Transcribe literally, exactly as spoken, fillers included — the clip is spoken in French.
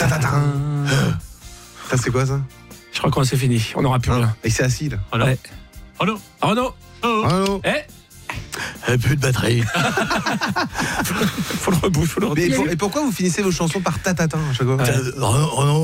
tatatin. Ça, c'est quoi ça? Je crois qu'on c'est fini. On n'aura plus rien. Et c'est assis là. Renaud. Ouais. Renaud. Renaud. Oh. Allô? Eh, Plus de batterie. faut le rebouche, faut le Mais rebouche. pour- et pourquoi vous finissez vos chansons par tatatin à chaque fois? Ouais. Renaud.